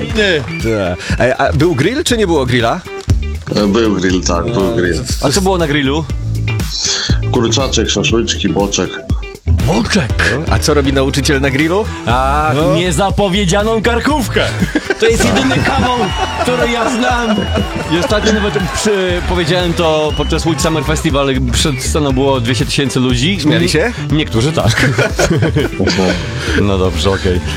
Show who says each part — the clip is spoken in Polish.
Speaker 1: A był grill, czy nie było grilla?
Speaker 2: Był grill, tak, był grill.
Speaker 3: A co było na grillu?
Speaker 2: Kurczaczek, szaszłyczki, boczek.
Speaker 3: Boczek.
Speaker 1: A co robi nauczyciel na grillu?
Speaker 3: A, niezapowiedzianą karkówkę. To jest jedyny kawał, który ja znam. I ostatnio nawet powiedziałem to podczas Łódź Summer Festival. Przed sceną było 200 000 ludzi.
Speaker 1: Śmiali się?
Speaker 3: Niektórzy tak. No dobrze, okej.